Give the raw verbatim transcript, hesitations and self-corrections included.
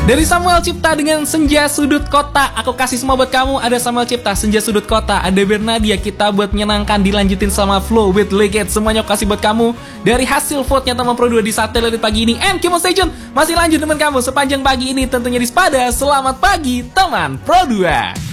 Dari Samuel Cipta dengan Senja Sudut Kota. Aku kasih semua buat kamu. Ada Samuel Cipta, Senja Sudut Kota. Ada Bernadia, Kita Buat Menyenangkan. Dilanjutin sama Flow with Legate. Semuanya aku kasih buat kamu. Dari hasil vote-nya teman Pro dua di Satelit pagi ini. And Kimo Stay Tune masih lanjut teman kamu sepanjang pagi ini. Tentunya di Spada. Selamat pagi teman Pro dua.